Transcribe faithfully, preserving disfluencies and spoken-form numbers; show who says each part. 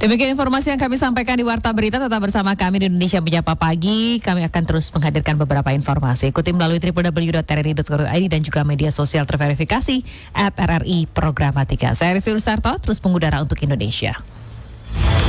Speaker 1: Demikian informasi yang kami sampaikan di Warta Berita. Tetap bersama kami di Indonesia Menyapa Pagi. Kami akan terus menghadirkan beberapa informasi. Ikuti melalui w w w dot r r i dot co dot i d dan juga media sosial terverifikasi at R R I Programatika. Saya Rizky Lusarto, terus mengudara untuk Indonesia.